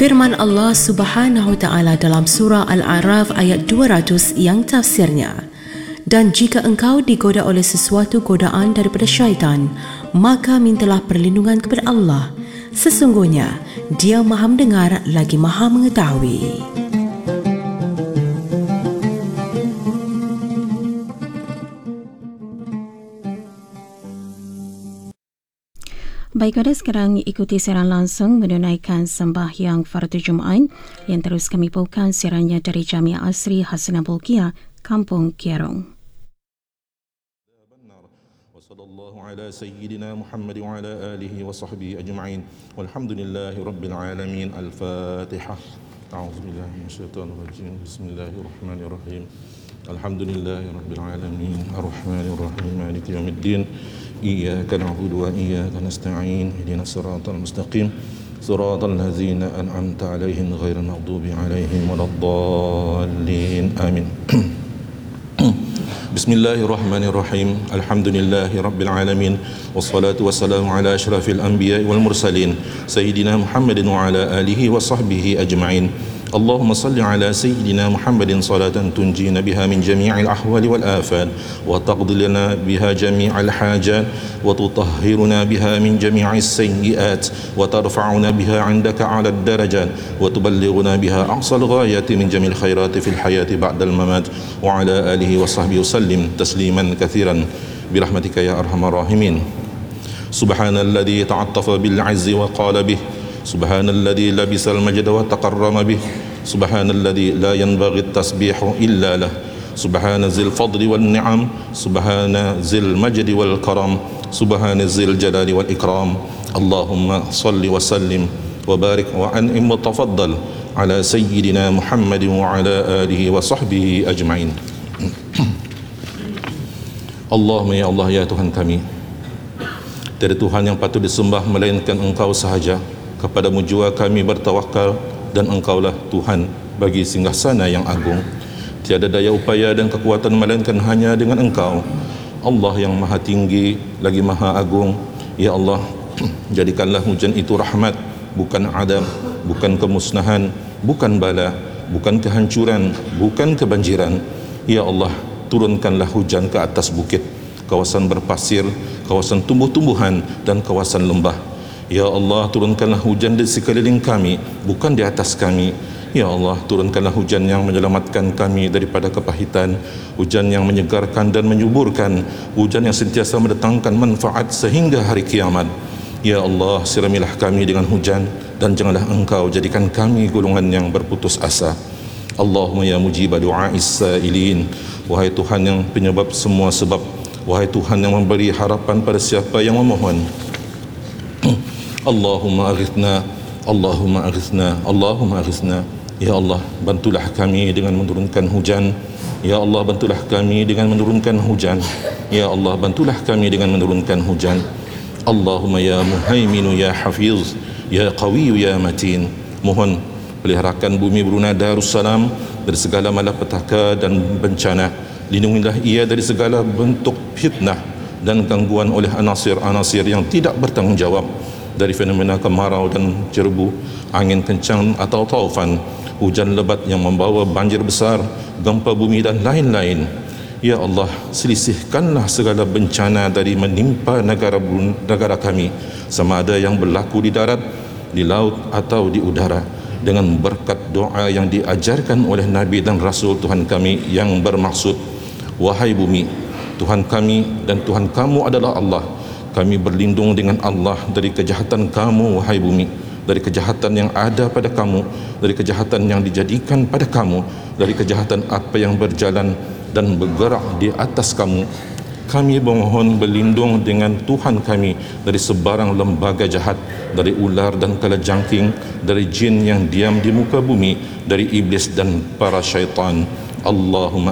Firman Allah Subhanahu Ta'ala dalam surah Al-A'raf ayat 200 yang tafsirnya, dan jika engkau digoda oleh sesuatu godaan daripada syaitan, maka mintalah perlindungan kepada Allah. Sesungguhnya Dia Maha mendengar lagi Maha mengetahui. Baik, pada sekarang ikuti siaran langsung menunaikan sembahyang Fardu Jumaat yang terus kami bawakan siarannya dari Jamiah Asri Hasanah Bolkiah, Kampung Kiarong. Wassallallahu ala sayyidina Muhammad wa ala alihi wa sahbihi ajma'in. Walhamdulillahi rabbil alamin. Al-Fatihah. A'udzubillahi minasyaitonir rajim. Bismillahirrahmanirrahim. Alhamdulillahi rabbil alamin. Ar-Rahmanir Rahim. Maliki yaumiddin. Iyyaka na'budu wa iyyaka nasta'in. Ihdinas siratal mustaqim. Siratal ladzina an'amta 'alaihim ghairil maghdubi 'alaihim waladdallin. Amin. Bismillahirrahmanirrahim. Alhamdulillahi rabbil alamin. Wassalatu wassalamu ala asyrafil anbiya'i wal mursalin sayyidina Muhammadin wa ala alihi wa sahbihi ajma'in. Allahumma salli ala sayyidina Muhammadin salatan tunjina biha min jami'il ahwali wal afat wa taqdi lana biha jami'al hajat wa tutahhiruna biha min jami'is sayyi'at wa tarfa'una biha 'indaka 'alad darajat wa tuballighuna biha aqsal ghayati min jami'il khairati fil hayati ba'dal mamat wa ala alihi wa sahbihi sallim tasliman katsiran birahmatika ya arhamar rahimin. Subhanalladzi ta'attafa bil 'izzi wa qala bih Subhanalladzi labisal majda wa taqarrama bih. Subhanalladzi la yanbaghi at-tasbihu illa lah. Subhanazil fadli wan ni'am. Subhanazil majdi wal karam. Subhanazil jalali wal ikram. Allahumma salli wa sallim wa barik wa an'im wa tafaddal ala sayyidina Muhammadin wa ala alihi wa sahbihi ajma'in. Allahumma ya Allah ya Tuhan kami, tiada Tuhan yang patut disembah melainkan Engkau sahaja. Kepadamu jua kami bertawakal, dan Engkaulah Tuhan bagi singgasana yang agung. Tiada daya upaya dan kekuatan melainkan hanya dengan Engkau, Allah yang maha tinggi lagi maha agung. Ya Allah, jadikanlah hujan itu rahmat, bukan adab, bukan kemusnahan, bukan bala, bukan kehancuran, bukan kebanjiran. Ya Allah, turunkanlah hujan ke atas bukit, kawasan berpasir, kawasan tumbuh-tumbuhan, dan kawasan lembah. Ya Allah, turunkanlah hujan di sekeliling kami, bukan di atas kami. Ya Allah, turunkanlah hujan yang menyelamatkan kami daripada kepahitan, hujan yang menyegarkan dan menyuburkan, hujan yang sentiasa mendatangkan manfaat sehingga hari kiamat. Ya Allah, siramilah kami dengan hujan, dan janganlah Engkau jadikan kami golongan yang berputus asa. Allahumma ya mujiba du'a'is sa'ilin. Wahai Tuhan yang penyebab semua sebab, wahai Tuhan yang memberi harapan pada siapa yang memohon. Allahumma aghithna, Allahumma aghithna, Allahumma aghithna. Ya Allah, bantulah kami dengan menurunkan hujan. Ya Allah, bantulah kami dengan menurunkan hujan. Ya Allah, bantulah kami dengan menurunkan hujan. Allahumma ya muhaiminu ya hafiz, ya qawiyu ya matin. Mohon peliharakan bumi Brunei Darussalam dari segala malapetaka dan bencana. Lindungilah ia dari segala bentuk fitnah dan gangguan oleh anasir-anasir yang tidak bertanggungjawab, dari fenomena kemarau dan jerbu, angin kencang atau taufan, hujan lebat yang membawa banjir besar, gempa bumi dan lain-lain. Ya Allah, selisihkanlah segala bencana dari menimpa negara kami, sama ada yang berlaku di darat, di laut atau di udara, dengan berkat doa yang diajarkan oleh Nabi dan Rasul Tuhan kami yang bermaksud, wahai bumi, Tuhan kami dan Tuhan kamu adalah Allah. Kami berlindung dengan Allah dari kejahatan kamu, wahai bumi, dari kejahatan yang ada pada kamu, dari kejahatan yang dijadikan pada kamu, dari kejahatan apa yang berjalan dan bergerak di atas kamu. Kami memohon berlindung dengan Tuhan kami dari sebarang lembaga jahat, dari ular dan kalajengking, dari jin yang diam di muka bumi, dari iblis dan para syaitan. Allahumma